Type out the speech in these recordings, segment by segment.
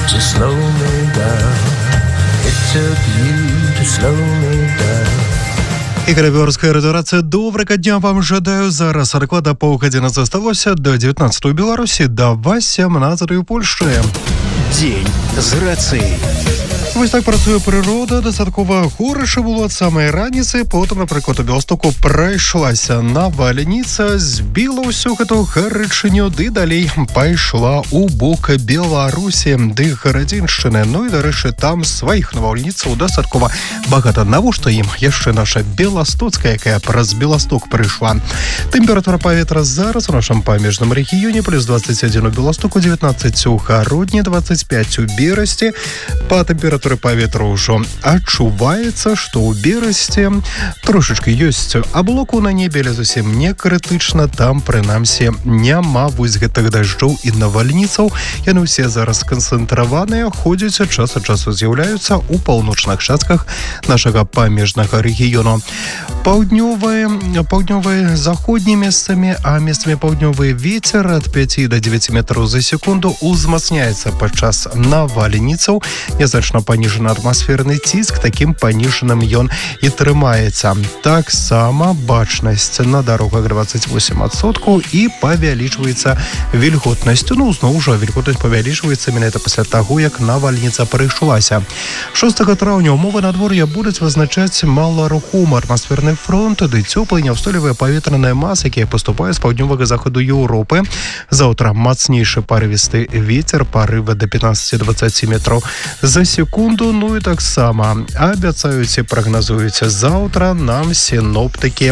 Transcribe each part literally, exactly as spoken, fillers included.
to slow me down. It took you to slow me down. Ігор Білорська радіорація. Доброго дня вам жадаю. Зараз реклада півгодини зосталося до дев'ятнадцятої у Білорусі, до вісімнадцятої у Польщі. День з рацією. Ось так працює природа. Десяткова гориша було від самої раніці. Потім, наприклад, у Білостоку пройшлася навальниця, збила усю эту гарячиню, і далі пайшла у бок Білорусі, ди Городинщини. Ну і, до речі, там своїх навальниців десяткова багато. Навошта їм ще наша Білостоцька, яка праз Білосток прийшла. Температура повітря зараз у нашому поміжному регіоні плюс двадцять один у Білостоку, дев'ятнадцять у Городні, двадцять п'ять у Бересті. По температуре повітря уже отчувається, що у Бересті трошечки есть облаку на небе, але зовсім не критично. Там, принаймні, нема вось гэтых дождів і навальніцаў. Яны ўсе зараз сканцэнтраваныя, ходзяць, час ад часу з'яўляюцца у паўночных частках нашага памежнага рэгіёну. Паўднёвыя, паўднёвыя заходні месцамі, а месцамі паўднёвы ветер ад пяти до девяти метров за секунду узмацняецца падчас навальніцаў. Незначна паніжаны атмасферны ціск, такім паніжаным ён і трымаецца. Таксама бачнасць на дарогах двадцать восемь адсоткаў і павялічваецца вільготнасць. Ну, зноў жа, вільготнасць павялічваецца менавіта пасля таго, як навальніца прыйшлася. шостага траўня умовы надвор'я будуць вызначаць маларухомы атмасферны фронт, ды цёплыя няўстойлівыя паветраныя масы, якія паступаюць з паўднёвага заходу Еўропы. Заўтра мацнейшы парывісты вецер, парывы да пятнадцати до двадцати метров за секунду. Ну і таксама абяцаюць і прагназуюць заўтра нам сіноптыкі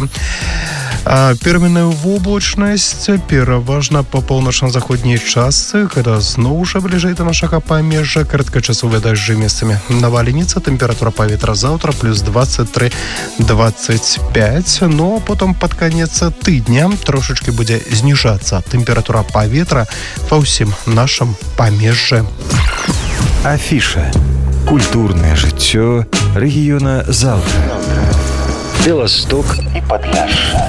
пераменную воблачнасць, пераважна па паўночна-заходняй частцы, гэта зноў жа бліжэй да нашага памежжа, кароткачасовыя дажджы месцамі навальніца. Тэмпература паветра заўтра плюс двадцать три - двадцать пять. Ну, а потом пад канец тыдня трошечкі будзе зніжацца тэмпература паветра па ўсім нашым памежжы. Афіша. Культурное жыццё рэгіёна заўтра. Беласток і Падляшша.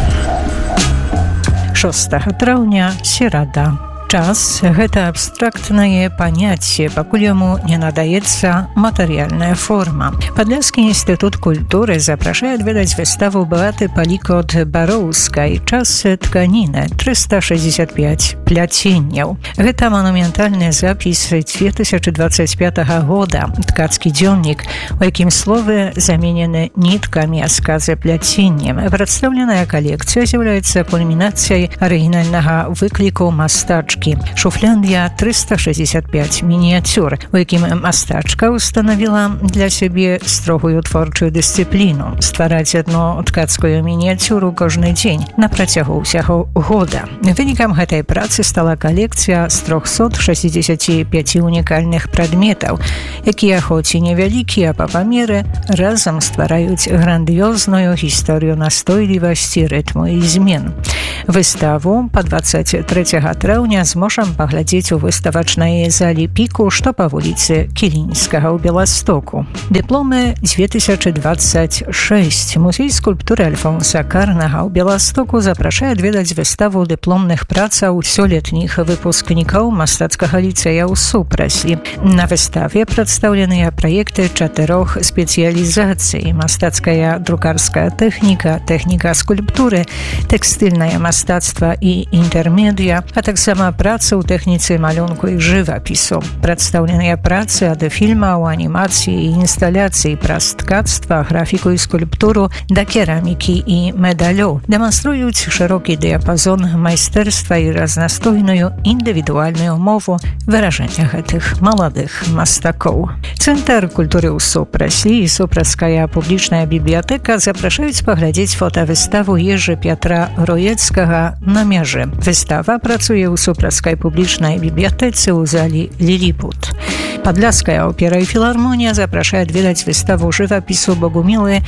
шостага траўня, серада. Час – гэта абстрактнае паняцце, пакуль яму не надаецца матэрыяльная форма. Падляшскі інстытут культуры запрашае адведаць выставу Беаты Палікот-Бароўскай «Час тканіны. триста шестьдесят пять пляценняў». Гэта манументальны запіс две тысячи двадцать пятага года, ткацкі дзённік, у якім словы заменены ніткамі, а сказы пляценнем. Прадстаўленая калекцыя з'яўляецца кульмінацыяй арыгінальнага выкліку мастачкі. Шуфляндія триста шестьдесят пять мініяцюр, у якім мастачка установіла для сябе строгую творчую дысцыпліну ствараць адну ткацкую мініяцюру кожны дзень на працягу ўсяго года. Вынікам гэтай працы стала калекцыя з трохсот шестидесяти пяти унікальных прадметаў, якія хоць і невялікія па памеры, разам ствараюць грандыёзную гісторыю настойлівасці, рытму і змен. Выставу па двадцать трэцяга траўня зможам паглядзець у выставачнай залі «Піку», што па вуліцы Кілінскага ў Беластоку. Дыпломы две тысячи двадцать шесть. Музей скульптуры Альфонса Карнага ў Беластоку запрашае адведаць выставу дыпломных працаў сёлетніх выпускнікаў мастацкага ліцэя ў Супраслі. На выставе прадстаўленыя праекты чатырох спецыялізацый: мастацкая друкарская тэхніка, тэхніка скульптуры, тэкстыльнае мастацтва і інтэрмедыя, а таксама працы ў тэхніцы малюнку і жывапісу. Прадстаўленыя працы ад фільмаў, анімацыі і інсталяцый праз ткацтва, графіку і скульптуру да керамікі і медалёў. Дэманструюць шырокі дыяпазон майстэрства і разнастойную індывідуальную мову выражэння гэтых маладых мастакоў. Цэнтр культуры ў Супраслі і Супраская публічная бібліятэка запрашаюць паглядзець фотавыставу Ежы Пятра Роецкага «На мяжы». Выстава працуе ў Супраскай публічнай бібліятэцы ў залі «Ліліпут». Падляшская опера і філармонія запрашае адведаць выставу жывапісу Богумілы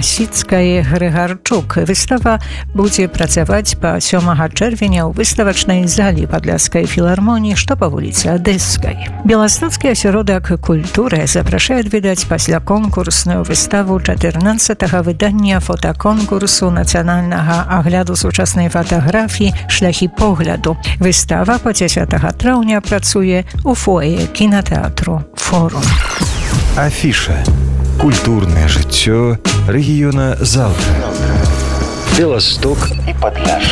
Масіцкай-Грыгарчук. Выстава будзе працаваць па сёмага чэрвеня ў выставачнай залі Падляшскай філармоніі, што па вуліцы Адэскай. Беластоцкі асяродак культуры запрашае адведаць пасля конкурсную выставу чатырнаццатага выдання фотаконкурсу нацыянальнага агляду сучаснай фатаграфіі «Шляхі погляду». Выстава па дзесятага траўня працуе у фоє кінатэатру форум. Афіша. Культурнае жыццё рэгіёна Залка. Беласток і Падляшша.